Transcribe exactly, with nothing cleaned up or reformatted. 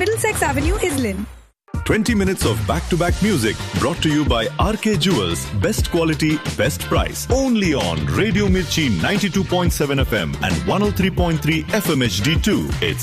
Middlesex Avenue, Islin. twenty minutes of back-to-back music brought to you by R K Jewels. Best quality, best price. Only on Radio Mirchi ninety-two point seven F M and one oh three point three F M H D two. It's